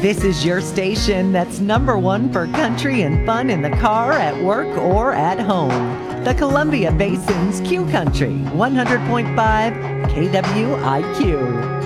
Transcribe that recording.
This is your station that's number one for country and fun in the car, at work, or at home. The Columbia Basin's Q Country 100.5 KWIQ.